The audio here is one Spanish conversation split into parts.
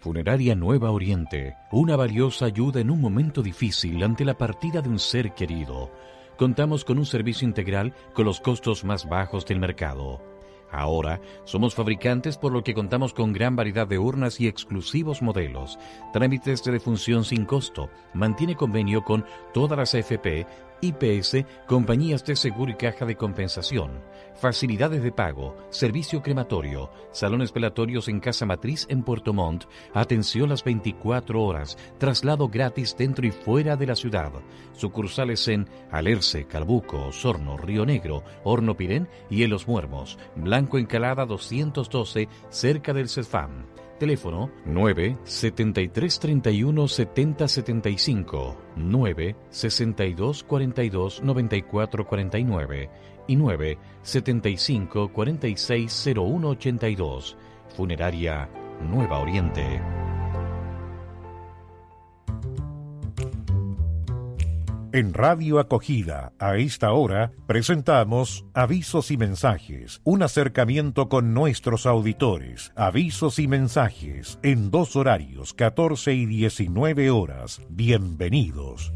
Funeraria Nueva Oriente, una valiosa ayuda en un momento difícil ante la partida de un ser querido. Contamos con un servicio integral con los costos más bajos del mercado. Ahora somos fabricantes, por lo que contamos con gran variedad de urnas y exclusivos modelos. Trámites de defunción sin costo. Mantiene convenio con todas las AFP, IPS, compañías de seguro y caja de compensación. Facilidades de pago, servicio crematorio, salones velatorios en Casa Matriz en Puerto Montt, atención las 24 horas, traslado gratis dentro y fuera de la ciudad. Sucursales en Alerce, Calbuco, Osorno, Río Negro, Horno Pirén y en Los Muermos. Blanco Encalada 212, cerca del CEFAM. Teléfono 9-7331-7075, 9-6242-9449 y 9-7546-0182. Funeraria Nueva Oriente. En Radio Acogida, a esta hora, presentamos Avisos y Mensajes, un acercamiento con nuestros auditores. Avisos y mensajes, en 2 horarios, 14 y 19 horas. Bienvenidos.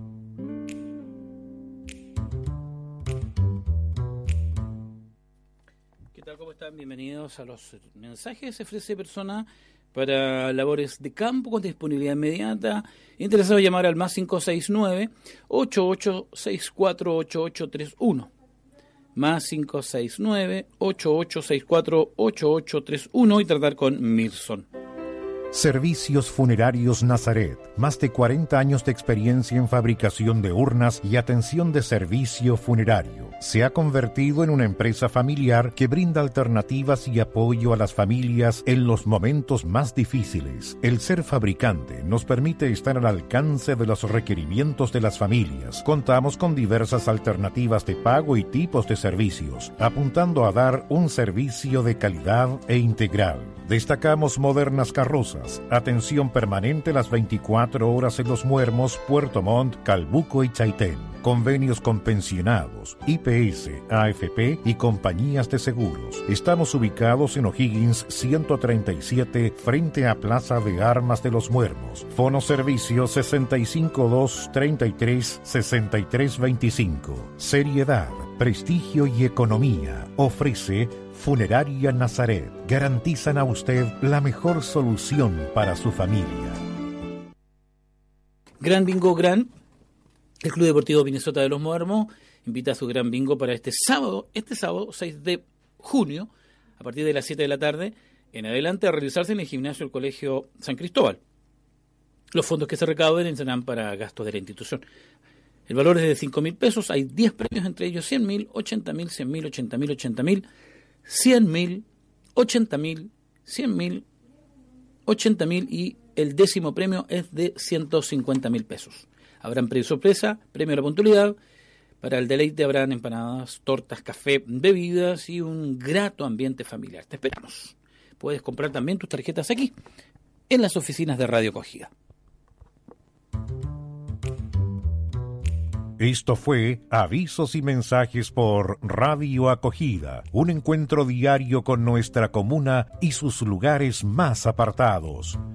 ¿Qué tal? ¿Cómo están? Bienvenidos a los mensajes. Se ofrece persona para labores de campo con disponibilidad inmediata. Interesado en llamar al más 569-8864-8831. Más 569-8864-8831 y tratar con Mirson. Servicios Funerarios Nazaret. Más de 40 años de experiencia en fabricación de urnas y atención de servicio funerario. Se ha convertido en una empresa familiar que brinda alternativas y apoyo a las familias en los momentos más difíciles. El ser fabricante nos permite estar al alcance de los requerimientos de las familias. Contamos con diversas alternativas de pago y tipos de servicios, apuntando a dar un servicio de calidad e integral. Destacamos modernas carrozas, atención permanente las 24 horas en Los Muermos, Puerto Montt, Calbuco y Chaitén. Convenios con pensionados, IPS, AFP y compañías de seguros. Estamos ubicados en O'Higgins 137, frente a Plaza de Armas de Los Muermos. Fono servicio 65233-6325. Seriedad, prestigio y economía. Ofrece Funeraria Nazaret. Garantizan a usted la mejor solución para su familia. Gran Bingo Gran. El Club Deportivo Minnesota de Los Muermos invita a su gran bingo para este sábado 6 de junio, a partir de las 7 de la tarde, en adelante, a realizarse en el gimnasio del Colegio San Cristóbal. Los fondos que se recauden serán para gastos de la institución. El valor es de 5.000 pesos, hay 10 premios, entre ellos 100.000, 80.000, 100.000, 80.000, 80.000, 100.000, 80.000, 100.000, 80.000 y el 10º premio es de 150.000 pesos. Habrán premio sorpresa, premio a la puntualidad. Para el deleite habrán empanadas, tortas, café, bebidas y un grato ambiente familiar. Te esperamos. Puedes comprar también tus tarjetas aquí, en las oficinas de Radio Acogida. Esto fue Avisos y Mensajes por Radio Acogida, un encuentro diario con nuestra comuna y sus lugares más apartados.